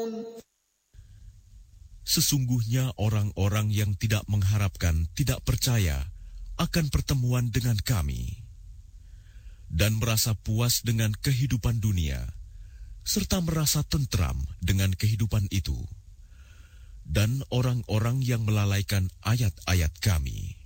Sesungguhnya orang-orang yang tidak mengharapkan, tidak percaya akan pertemuan dengan kami, dan merasa puas dengan kehidupan dunia, serta merasa tentram dengan kehidupan itu, dan orang-orang yang melalaikan ayat-ayat kami.